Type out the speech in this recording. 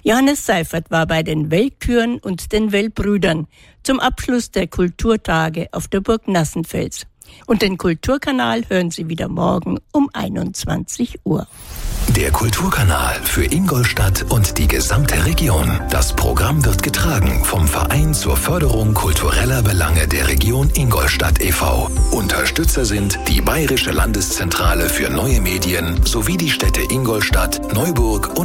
Johannes Seifert war bei den Weltküren und den Weltbrüdern zum Abschluss der Kulturtage auf der Burg Nassenfels. Und den Kulturkanal hören Sie wieder morgen um 21 Uhr. Der Kulturkanal für Ingolstadt und die gesamte Region. Das Programm wird getragen vom Verein zur Förderung kultureller Belange der Region Ingolstadt e.V. Unterstützer sind die Bayerische Landeszentrale für neue Medien sowie die Städte Ingolstadt, Neuburg und